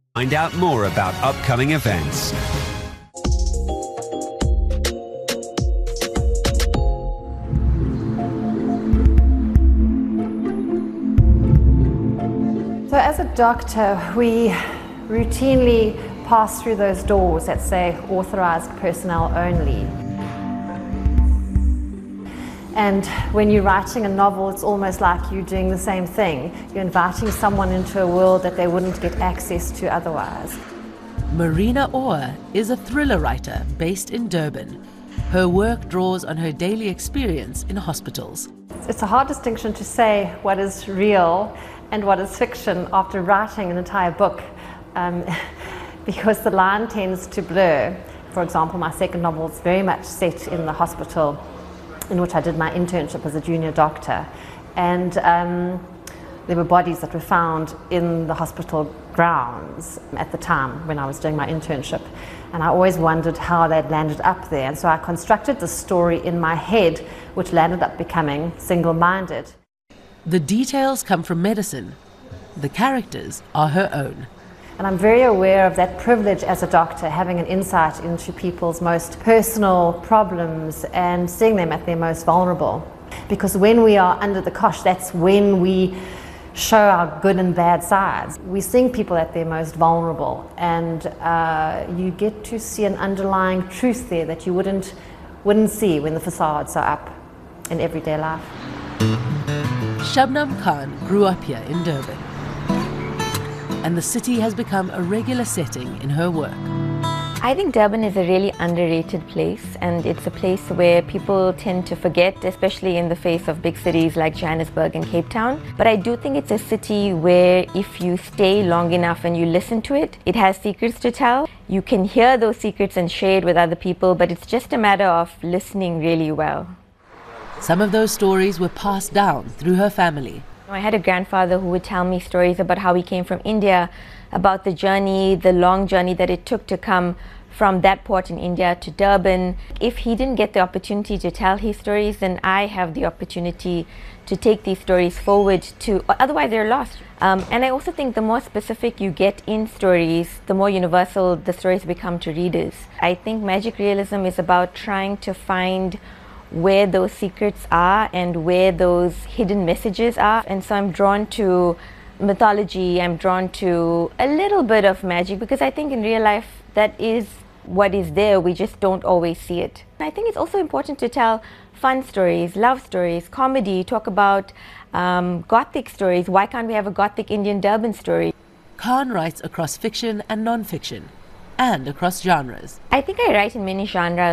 Find out more about upcoming events. So as a doctor, we routinely pass through those doors that say authorized personnel only. And when you're writing a novel, it's almost like you're doing the same thing. You're inviting someone into a world that they wouldn't get access to otherwise. Marina Orr is a thriller writer based in Durban. Her work draws on her daily experience in hospitals. It's a hard distinction to say what is real and what is fiction after writing an entire book, because the line tends to blur. For example, my second novel is very much set in the hospital in which I did my internship as a junior doctor, and there were bodies that were found in the hospital grounds at the time when I was doing my internship, and I always wondered how they'd landed up there, and so I constructed the story in my head, which landed up becoming Single-Minded. The details come from medicine. The characters are her own. And I'm very aware of that privilege as a doctor, having an insight into people's most personal problems and seeing them at their most vulnerable. Because when we are under the cosh, that's when we show our good and bad sides. We're seeing people at their most vulnerable, and you get to see an underlying truth there that you wouldn't see when the facades are up in everyday life. Shabnam Khan grew up here in Durban, and the city has become a regular setting in her work. I think Durban is a really underrated place, and it's a place where people tend to forget, especially in the face of big cities like Johannesburg and Cape Town. But I do think it's a city where if you stay long enough and you listen to it, it has secrets to tell. You can hear those secrets and share it with other people, but it's just a matter of listening really well. Some of those stories were passed down through her family. I had a grandfather who would tell me stories about how he came from India, about the journey, the long journey that it took to come from that port in India to Durban. If he didn't get the opportunity to tell his stories, then I have the opportunity to take these stories forward otherwise they're lost. And I also think the more specific you get in stories, the more universal the stories become to readers. I think magic realism is about trying to find where those secrets are and where those hidden messages are. And so I'm drawn to mythology, I'm drawn to a little bit of magic, because I think in real life that is what is there, we just don't always see it. I think it's also important to tell fun stories, love stories, comedy, talk about gothic stories. Why can't we have a gothic Indian Durban story? Khan writes across fiction and non-fiction, and across genres. I think I write in many genres.